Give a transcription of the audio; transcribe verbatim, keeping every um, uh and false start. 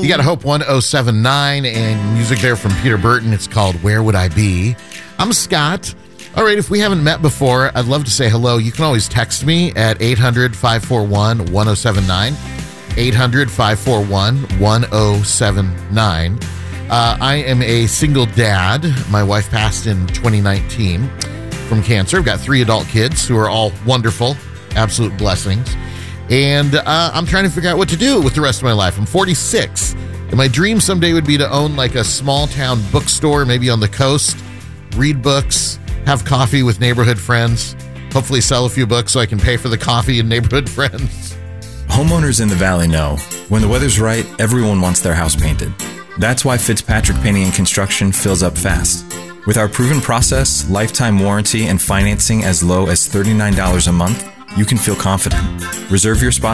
You got a Hope one oh seven nine and music there from Peter Burton. It's called Where Would I Be? I'm Scott. All right, if we haven't met before, I'd love to say hello. You can always text me at eight hundred, five four one, one oh seven nine. eight hundred, five four one, one oh seven nine. Uh, I am a single dad. My wife passed in twenty nineteen from cancer. I've got three adult kids who are all wonderful, absolute blessings. And uh, I'm trying to figure out what to do with the rest of my life. I'm forty-six. And my dream someday would be to own like a small town bookstore, maybe on the coast, read books, have coffee with neighborhood friends, hopefully sell a few books so I can pay for the coffee and neighborhood friends. Homeowners in the Valley know when the weather's right, everyone wants their house painted. That's why Fitzpatrick Painting and Construction fills up fast. With our proven process, lifetime warranty, and financing as low as thirty-nine dollars a month, you can feel confident. Reserve your spot